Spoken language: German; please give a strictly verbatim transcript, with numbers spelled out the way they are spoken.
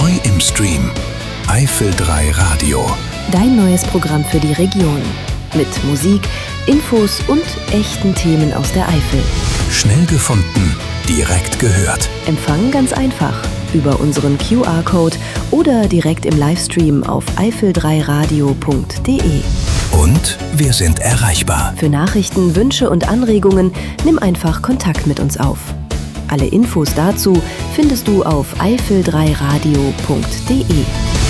Neu im Stream. Eifel drei Radio. Dein neues Programm für die Region. Mit Musik, Infos und echten Themen aus der Eifel. Schnell gefunden, direkt gehört. Empfang ganz einfach über unseren Q R-Code oder direkt im Livestream auf eifel drei radio punkt de. Und wir sind erreichbar. Für Nachrichten, Wünsche und Anregungen nimm einfach Kontakt mit uns auf. Alle Infos dazu findest du auf eifel drei radio punkt de.